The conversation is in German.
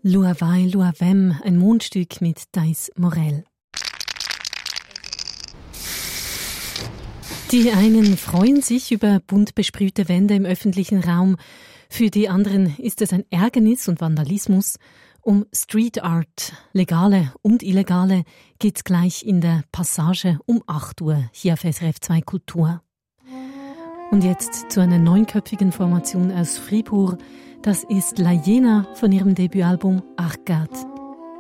Luavai Luavem, ein Mundstück mit Thais Morel. Die einen freuen sich über bunt besprühte Wände im öffentlichen Raum, für die anderen ist es ein Ärgernis und Vandalismus. Um Street Art, legale und illegale, geht's gleich in der Passage um 8 Uhr hier auf SRF 2 Kultur. Und jetzt zu einer 9-köpfigen Formation aus Fribourg. Das ist La Jena von ihrem Debütalbum Arcade.